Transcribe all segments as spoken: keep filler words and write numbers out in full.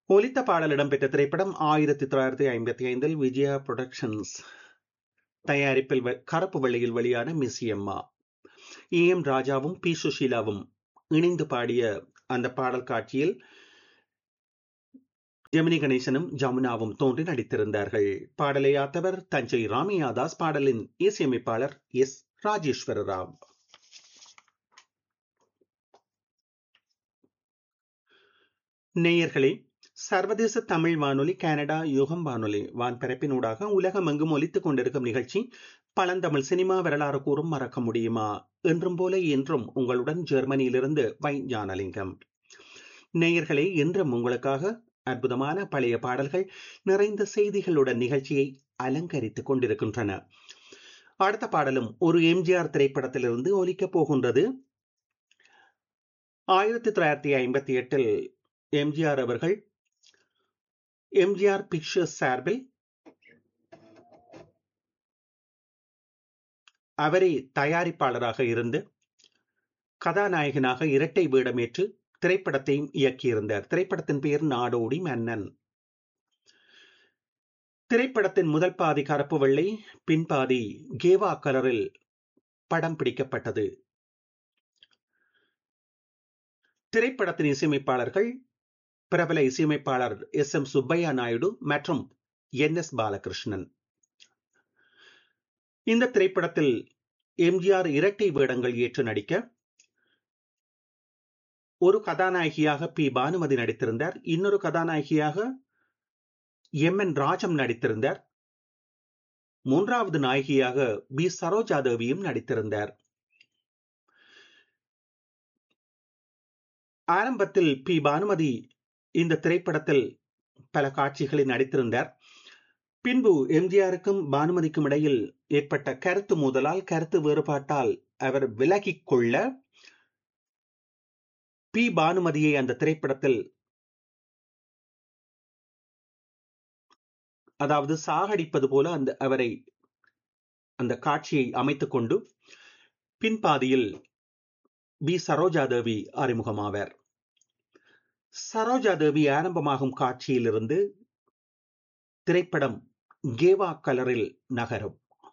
ஒலித்த பாடல் இடம்பெற்ற திரைப்படம் ஆயிரத்தி தொள்ளாயிரத்தி ஐம்பத்தி ஐந்தில் விஜயா புரொடக்ஷன்ஸ் தயாரிப்பில் வெ- கருப்பு வெள்ளையில் வெளியான மிஸ் எம்மா. ஏ எம் ராஜாவும் பி சுஷீலாவும் இணைந்து பாடிய அந்த பாடல் காட்சியில் ஜெமினி கணேசனும் ஜமுனாவும் தோன்றி நடித்திருந்தார்கள். பாடலை ஆத்தவர் தஞ்சை ராமையாதாஸ், பாடலின் இசையமைப்பாளர் எஸ் ராஜேஸ்வர ராவ். நேயர்களே, சர்வதேச தமிழ் வானொலி கனடா யுகம் வானொலி வான்பரப்பினூடாக உலகமெங்கும் ஒலித்துக் கொண்டிருக்கும் நிகழ்ச்சி பழந்தமிழ் சினிமா வரலாறு கூறும் மறக்க முடியுமா. என்றும் போல இன்றும் உங்களுடன் ஜெர்மனியிலிருந்து வை ஞானலிங்கம். நேயர்களே, இன்றும் உங்களுக்காக அற்புதமான பழைய பாடல்கள் நிறைந்த செய்திகளுடன் நிகழ்ச்சியை அலங்கரித்துக் கொண்டிருக்கின்றன. அடுத்த பாடலும் ஒரு எம்ஜிஆர் திரைப்படத்திலிருந்து ஒலிக்கப் போகின்றது. ஆயிரத்தி தொள்ளாயிரத்தி ஐம்பத்தி எட்டில் எம்ஜிஆர் அவர்கள் எம்ஜிஆர் பிக்சர்ஸ் சார்பில் அவரே தயாரிப்பாளராக இருந்து கதாநாயகனாக இரட்டை வேடமேற்று திரைப்படத்தையும் இயக்கியிருந்தார். திரைப்படத்தின் பெயர் நாடோடி மன்னன். திரைப்படத்தின் முதல் பாதி கருப்பு வெள்ளை, பின்பாதி கேவா கலரில் படம் பிடிக்கப்பட்டது. திரைப்படத்தின் இசையமைப்பாளர்கள் பிரபல இசையமைப்பாளர் எஸ் எம் சுப்பையா நாயுடு மற்றும் என் எஸ் பாலகிருஷ்ணன். இந்த திரைப்படத்தில் எம்ஜிஆர் இரட்டை வேடங்கள் ஏற்று நடிக்க ஒரு கதாநாயகியாக பி பானுமதி நடித்திருந்தார். இன்னொரு கதாநாயகியாக எம் என் ராஜம் நடித்திருந்தார். மூன்றாவது நாயகியாக பி சரோஜா தேவியும் நடித்திருந்தார். ஆரம்பத்தில் பி பானுமதி இந்த திரைப்படத்தில் பல காட்சிகளில் நடித்திருந்தார். பின்பு எம்ஜிஆருக்கும் பானுமதிக்கும் இடையில் ஏற்பட்ட கருத்து மோதலால், கருத்து வேறுபாட்டால் அவர் விலகிக் கொள்ள பி பானுமதியை அந்த திரைப்படத்தில், அதாவது சாகடிப்பது போல அந்த அவரை அந்த காட்சியை அமைத்துக் கொண்டு பின்பாதியில் பி சரோஜா தேவி அறிமுகமாவார். சரோஜா தேவி ஆரம்பமாகும் காட்சியிலிருந்து திரைப்படம் கேவா கலரில் நகரும்.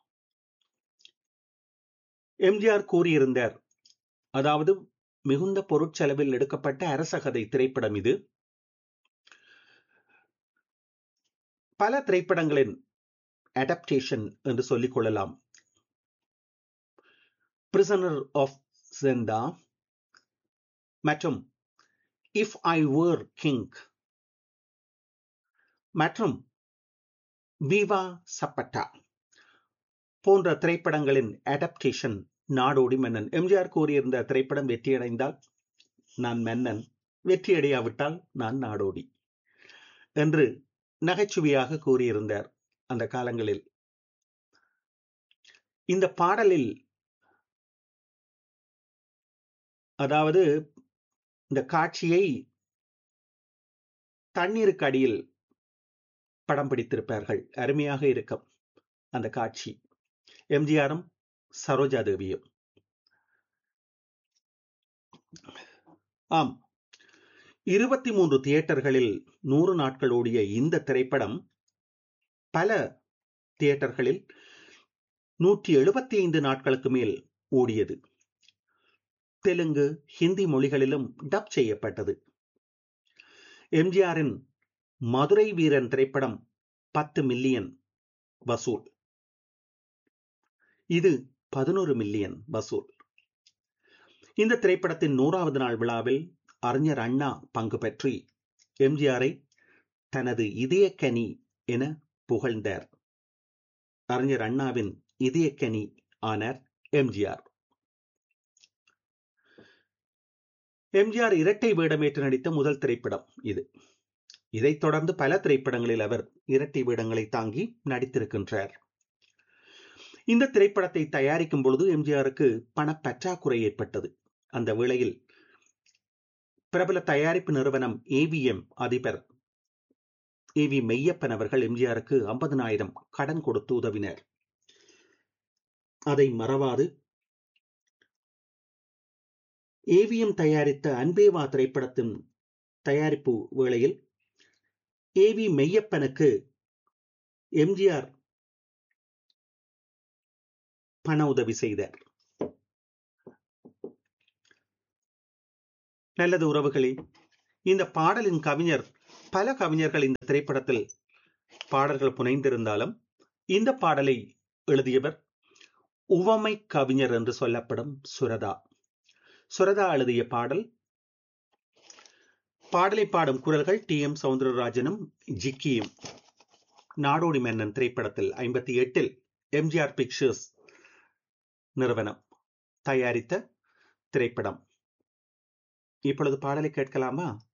எம்ஜிஆர் கூறியிருந்தார், அதாவது மிகுந்த பொருட்செலவில் எடுக்கப்பட்ட அரசகதை திரைப்படம் இது. பல திரைப்படங்களின் அடாப்டேஷன் என்று சொல்லிக் கொள்ளலாம். பிரிசனர் ஆஃப் ஜெண்டா மற்றும் இஃப் ஐ வர் கிங் மற்றும் விவா சப்பட்டா போன்ற திரைப்படங்களின் அடாப்டேஷன் நாடோடி மன்னன். எம்ஜிஆர் கூறியிருந்த திரைப்படம் வெற்றியடைந்தால் நான் மன்னன், வெற்றியடையாவிட்டால் நான் நாடோடி என்று நகைச்சுவையாக கூறியிருந்தார் அந்த காலங்களில். இந்த பாடலில், அதாவது இந்த காட்சியை தண்ணீருக்கு அடியில் படம் பிடித்திருப்பார்கள். அருமையாக இருக்கும் அந்த காட்சி. எம்ஜிஆரும் சரோஜா தேவியும். ஆம், இருபத்தி மூன்று தியேட்டர்களில் நூறு நாட்கள் ஓடிய இந்த திரைப்படம் பல தியேட்டர்களில் நூற்றி எழுபத்தி ஐந்து நாட்களுக்கு மேல் ஓடியது. தெலுங்கு, ஹிந்தி மொழிகளிலும் டப் செய்யப்பட்டது. எம்ஜிஆரின் மதுரை வீரன் திரைப்படம் பத்து மில்லியன் வசூல், இது பதினொரு மில்லியன் வசூல். இந்த திரைப்படத்தின் நூறாவது நாள் விழாவில் அறிஞர் அண்ணா பங்கு பெற்றி எம்ஜிஆரை தனது இதயக்கனி என புகழ்ந்தார். அறிஞர் அண்ணாவின் இதயக்கனி ஆனார் எம்ஜிஆர். எம்ஜிஆர் இரட்டை வேடமேற்று நடித்த முதல் திரைப்படம் இது. இதைத் தொடர்ந்து பல திரைப்படங்களில் அவர் இரட்டை வேடங்களை தாங்கி நடித்திருக்கின்றார். இந்த திரைப்படத்தை தயாரிக்கும் பொழுது எம்ஜிஆருக்கு பணப்பற்றாக்குறை ஏற்பட்டது. அந்த வேளையில் பிரபல தயாரிப்பு நிறுவனம் ஏவிஎம் அதிபர் ஏ வி மெய்யப்பன் அவர்கள் எம்ஜிஆருக்கு ஐம்பதனாயிரம் கடன் கொடுத்து உதவினர். அதை மறவாது ஏவிஎம் தயாரித்த அன்பேவா திரைப்படத்தின் தயாரிப்பு வேளையில் ஏ வி மெய்யப்பனுக்கு எம்ஜிஆர் பண உதவி செய்தார். நல்லது உறவுகளே, இந்த பாடலின் கவிஞர், பல கவிஞர்கள் இந்த திரைப்படத்தில் பாடல்கள் புனைந்திருந்தாலும் இந்த பாடலை எழுதியவர் உவமை கவிஞர் என்று சொல்லப்படும் சுரதா. சுரதா எழுதிய பாடல். பாடலை பாடும் குரல்கள் டி எம் சௌந்தரராஜனும் ஜிக்கியும். நாடோடி மன்னன் திரைப்படத்தில் ஐம்பத்தி எட்டில் எம்ஜிஆர் பிக்சர்ஸ் நிறுவனம் தயாரித்த திரைப்படம். இப்பொழுது பாடலை கேட்கலாமா?